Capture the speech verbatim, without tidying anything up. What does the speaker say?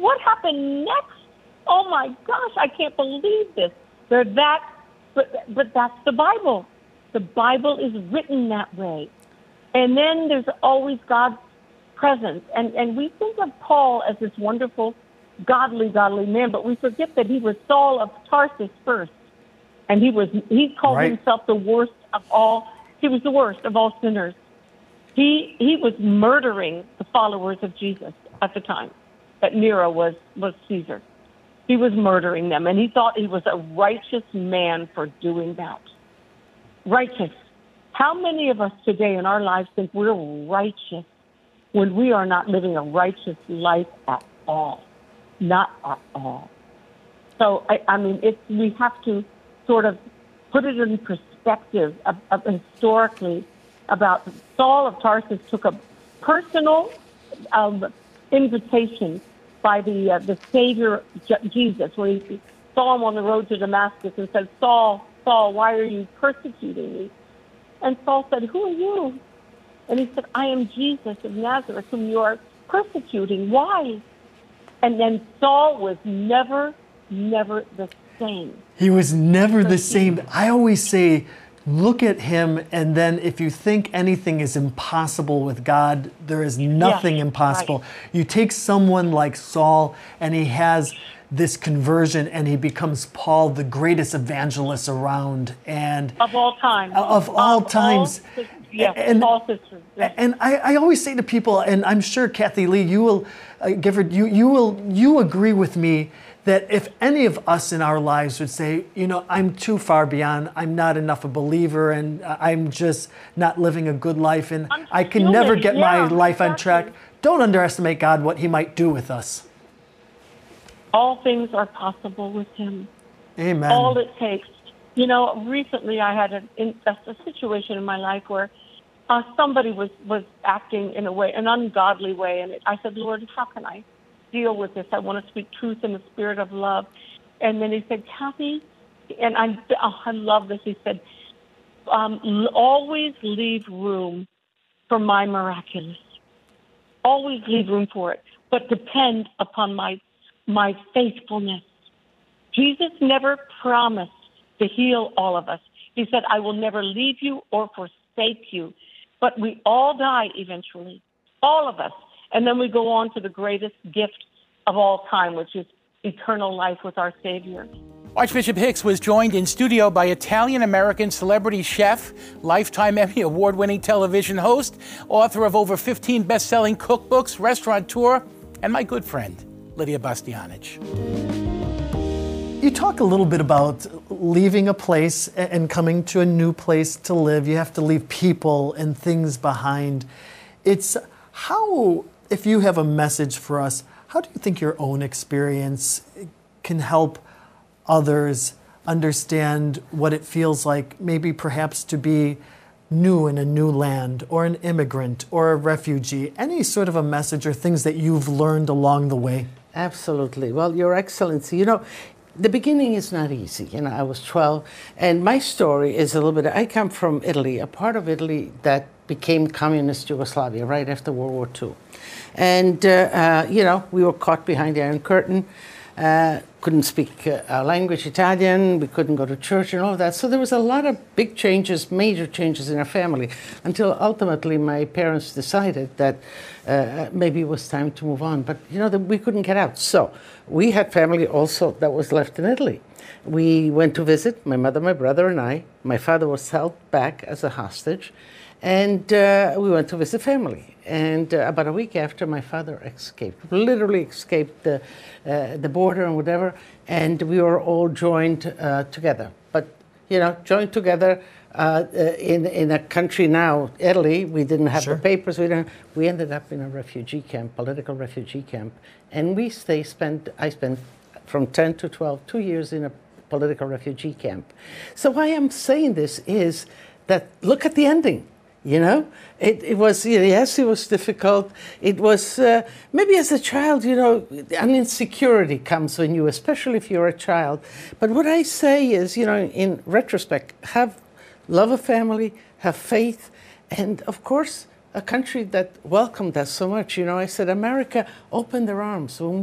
what happened next? Oh my gosh, I can't believe this. They're that, but, but that's the Bible. The Bible is written that way. And then there's always God's presence. And, and we think of Paul as this wonderful, godly, godly man, but we forget that he was Saul of Tarsus first. And he was he called right. himself the worst of all, he was the worst of all sinners. He he was murdering the followers of Jesus at the time that Nero was, was Caesar. He was murdering them, and he thought he was a righteous man for doing that. Righteous. How many of us today in our lives think we're righteous when we are not living a righteous life at all? Not at all. So, I, I mean, it's, we have to sort of put it in perspective of, of historically about Saul of Tarsus took a personal um, invitation by the uh, the Savior J- Jesus, where he saw him on the road to Damascus and said, Saul, Saul, why are you persecuting me? And Saul said, who are you? And he said, I am Jesus of Nazareth, whom you are persecuting. Why? And then Saul was never, never the same. He was never the same. I always say, look at him, and then if you think anything is impossible with God, there is nothing yes, impossible. Right. You take someone like Saul, and he has this conversion, and he becomes Paul, the greatest evangelist around, and of all time, of all of times. All, yes, and, all sisters. Yes. And I, I always say to people, and I'm sure Kathy Lee, you will, uh, Gifford, you you will you agree with me that if any of us in our lives would say, you know, I'm too far beyond, I'm not enough a believer, and I'm just not living a good life, and I'm I can human. never get yeah, my life exactly. on track, don't underestimate God, what he might do with us. All things are possible with him. Amen. All it takes. You know, recently I had a, in, a, a situation in my life where uh, somebody was, was acting in a way, an ungodly way, and it, I said, Lord, how can I deal with this? I want to speak truth in the spirit of love. And then he said, Kathy, and I, oh, I love this. He said, um, always leave room for my miraculous. Always leave room for it, but depend upon my my faithfulness. Jesus never promised to heal all of us. He said, I will never leave you or forsake you. But we all die eventually, all of us. And then we go on to the greatest gift of all time, which is eternal life with our Savior. Archbishop Hicks was joined in studio by Italian-American celebrity chef, Lifetime Emmy Award-winning television host, author of over fifteen best-selling cookbooks, restaurateur, and my good friend, Lidia Bastianich. You talk a little bit about leaving a place and coming to a new place to live. You have to leave people and things behind. It's how, if you have a message for us, how do you think your own experience can help others understand what it feels like, maybe perhaps to be new in a new land, or an immigrant, or a refugee? Any sort of a message or things that you've learned along the way? Absolutely. Well, Your Excellency, you know, the beginning is not easy. You know, I was twelve, and my story is a little bit, I come from Italy, a part of Italy that became communist Yugoslavia right after World War Two. And, uh, uh, you know, we were caught behind the Iron Curtain, uh, couldn't speak uh, our language, Italian, we couldn't go to church and all of that. So there was a lot of big changes, major changes in our family, until ultimately my parents decided that uh, maybe it was time to move on. But, you know, that we couldn't get out. So we had family also that was left in Italy. We went to visit, my mother, my brother, and I. My father was held back as a hostage. And uh, we went to visit family. And uh, about a week after, my father escaped, literally escaped the, uh, the border and whatever, and we were all joined uh, together. But, you know, joined together uh, uh, in, in a country now, Italy, we didn't have Sure. the papers, we didn't, we ended up in a refugee camp, political refugee camp, and we stay, spent, I spent from ten to twelve, two years in a political refugee camp. So why I'm saying this is that, look at the ending. You know, it, it was, yes, it was difficult. It was, uh, maybe as a child, you know, an insecurity comes when you, especially if you're a child. But what I say is, you know, in retrospect, have love of family, have faith, and of course, a country that welcomed us so much. You know, I said, America opened their arms when